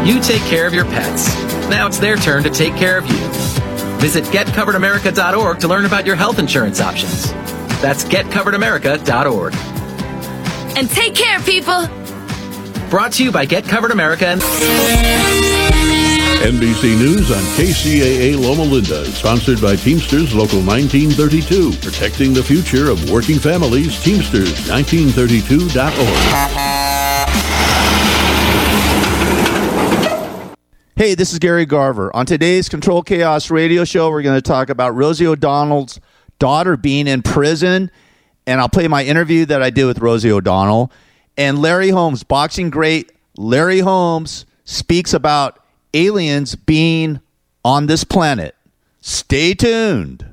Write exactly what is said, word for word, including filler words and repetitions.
You take care of your pets. Now it's their turn to take care of you. Visit get covered america dot org to learn about your health insurance options. That's get covered america dot org. And take care, people. Brought to you by Get Covered America and N B C News on K C A A Loma Linda, sponsored by Teamsters Local nineteen thirty-two, protecting the future of working families. Teamsters nineteen thirty-two dot org. Hey, this is Gary Garver. On today's Control Chaos radio show, we're going to talk about Rosie O'Donnell's daughter being in prison, and I'll play my interview that I did with Rosie O'Donnell. And Larry Holmes, boxing great Larry Holmes, speaks about aliens being on this planet. Stay tuned.